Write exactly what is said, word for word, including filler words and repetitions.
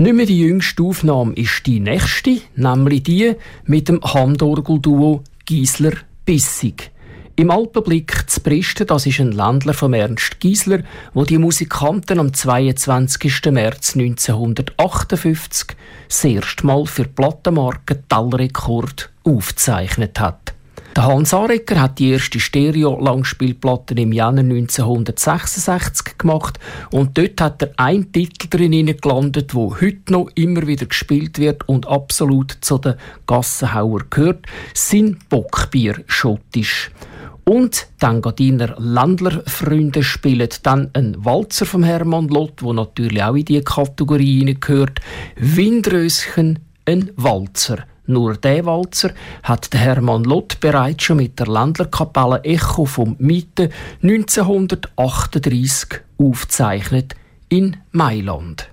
Nicht mehr die jüngste Aufnahme ist die nächste, nämlich die mit dem Handorgelduo Giesler-Bissig. Im Alpenblick zu Bristen, das ist ein Ländler von Ernst Giesler, wo die Musikanten am zweiundzwanzigsten März neunzehnhundertachtundfünfzig das erste Mal für die Plattenmarke Tallrekord aufgezeichnet hat. Der Hans Arecker hat die erste Stereo-Langspielplatte im Januar neunzehnhundertsechsundsechzig gemacht und dort hat er einen Titel drin gelandet, der heute noch immer wieder gespielt wird und absolut zu den Gassenhauer gehört, sein Bockbier schottisch. Und die Engadiner Ländlerfreunde spielen dann einen Walzer vom Hermann Lott, der natürlich auch in diese Kategorie hineingehört. Windröschen, ein Walzer. Nur der Walzer hat der Hermann Lott bereits schon mit der Ländlerkapelle Echo vom Miete neunzehnhundertachtunddreissig aufgezeichnet in Mailand.